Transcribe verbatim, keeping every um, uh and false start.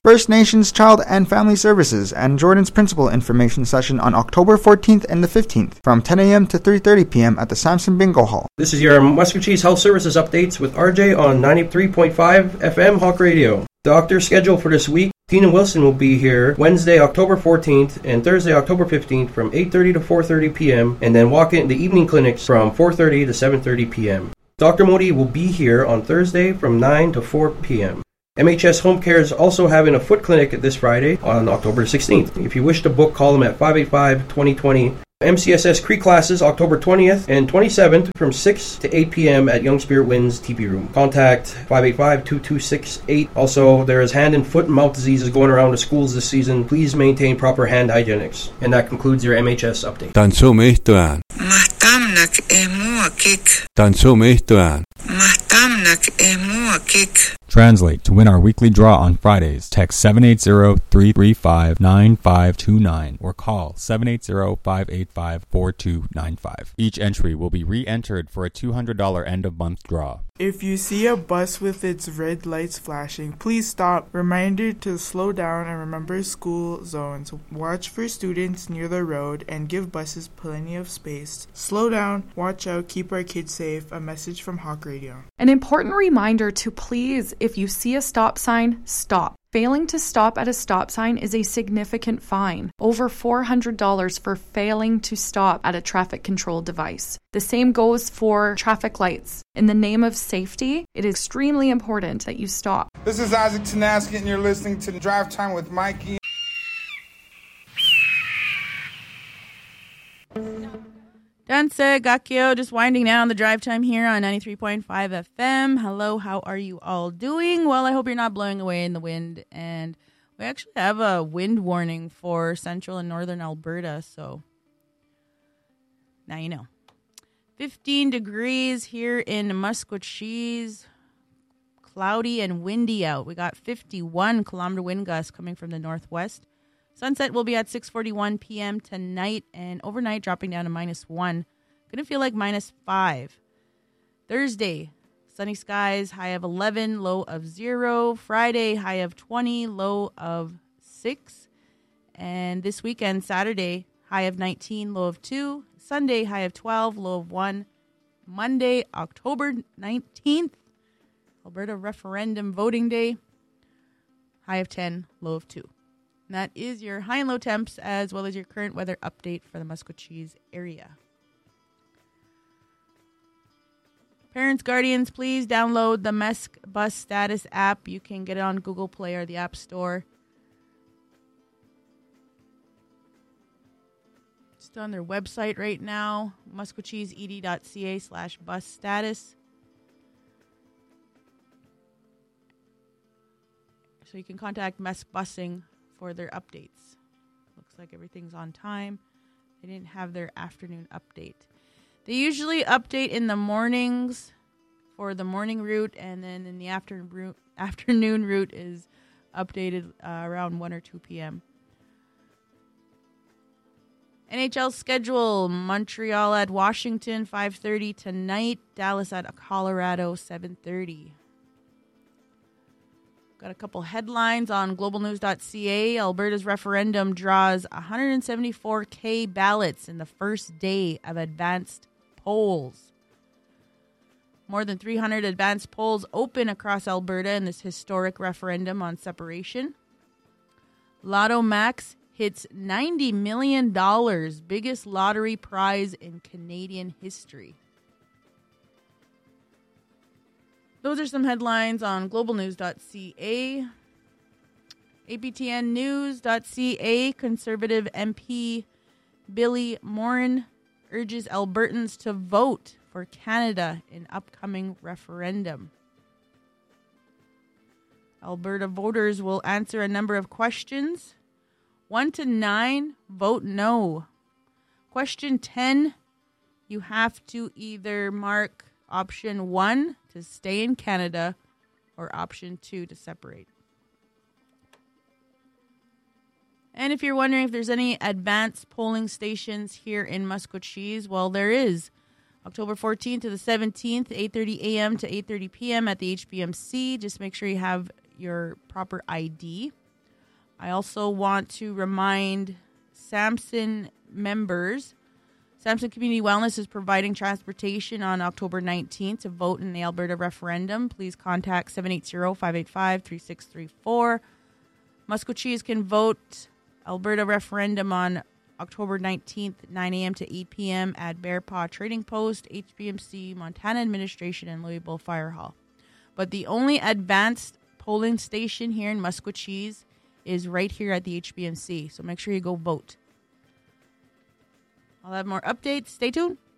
First Nations Child and Family Services and Jordan's Principal Information Session on October fourteenth and the fifteenth from ten a.m. to three thirty p.m. at the Samson Bingo Hall. This is your Muscogee Health Services updates with R J on ninety-three point five F M Hawk Radio. Doctor schedule for this week. Tina Wilson will be here Wednesday, October fourteenth and Thursday, October fifteenth from eight thirty to four thirty p.m. and then walk in the evening clinics from four thirty to seven thirty p.m. Doctor Modi will be here on Thursday from nine to four p.m. M H S Home Care is also having a foot clinic this Friday on October sixteenth. If you wish to book, call them at five eight five, two zero two zero. M C S S Cree classes October twentieth and twenty-seventh from six to eight p.m. at Young Spirit Winds T P Room. Contact five eight five, two two six eight. Also, there is hand and foot and mouth diseases going around the schools this season. Please maintain proper hand hygienics. And that concludes your M H S update. Tansumistuan. Mahtamnak emuakik. Tansumistuan. Mahtamnak emuakik. Translate to win our weekly draw on Fridays. Text seven eight zero, three three five, nine five two nine or call seven eight zero, five eight five, four two nine five. Each entry will be re-entered for a two hundred dollars end-of-month draw. If you see a bus with its red lights flashing, please stop. Reminder to slow down and remember school zones. Watch for students near the road and give buses plenty of space. Slow down, watch out, keep our kids safe. A message from Hawk Radio. An important reminder to please, if you see a stop sign, stop. Failing to stop at a stop sign is a significant fine, over four hundred dollars for failing to stop at a traffic control device. The same goes for traffic lights. In the name of safety, it is extremely important that you stop. This is Isaac Tanaski, and you're listening to Drive Time with Mikey. Danse Gakyo, just winding down the drive time here on ninety-three point five F M. Hello, how are you all doing? Well, I hope you're not blowing away in the wind. And we actually have a wind warning for central and northern Alberta, so now you know. fifteen degrees here in Musquecheese. Cloudy and windy out. We got fifty-one kilometer wind gusts coming from the northwest. Sunset will be at six forty-one p.m. tonight, and overnight dropping down to minus one. Gonna feel like minus five. Thursday, sunny skies, high of eleven, low of zero. Friday, high of twenty, low of six. And this weekend, Saturday, high of nineteen, low of two. Sunday, high of twelve, low of one. Monday, October nineteenth, Alberta referendum voting day, high of ten, low of two. And that is your high and low temps as well as your current weather update for the Musquecheese area. Parents, guardians, please download the Mesk Bus Status app. You can get it on Google Play or the App Store. Just on their website right now, musquecheeseed.ca slash bus status. So you can contact Mesk Busing for their updates. Looks like everything's on time. They didn't have their afternoon update. They usually update in the mornings for the morning route, and then in the afternoon afternoon route is updated uh, around one or two p.m. N H L schedule: Montreal at Washington, five thirty tonight. Dallas at Colorado, seven thirty. Got a couple headlines on global news dot c a. Alberta's referendum draws one hundred seventy-four thousand ballots in the first day of advanced polls. More than three hundred advanced polls open across Alberta in this historic referendum on separation. Lotto Max hits ninety million dollars, biggest lottery prize in Canadian history. Those are some headlines on global news dot c a. A P T N news dot c a. Conservative M P Billy Morin urges Albertans to vote for Canada in upcoming referendum. Alberta voters will answer a number of questions. One to nine, vote no. Question ten, you have to either mark option one to stay in Canada or option two to separate. And if you're wondering if there's any advanced polling stations here in Musquecheese, well, there is. October fourteenth to the seventeenth, eight thirty a.m. to eight thirty p.m. at the H B M C. Just make sure you have your proper I D. I also want to remind Samson members, Samson Community Wellness is providing transportation on October nineteenth to vote in the Alberta referendum. Please contact seven eight zero, five eight five, three six three four. Muskochees can vote Alberta referendum on October nineteenth, nine a.m. to eight p.m. at Bear Paw Trading Post, H B M C, Montana Administration, and Louisville Fire Hall. But the only advanced polling station here in Muskochees is right here at the H B M C, so make sure you go vote. I'll have more updates. Stay tuned.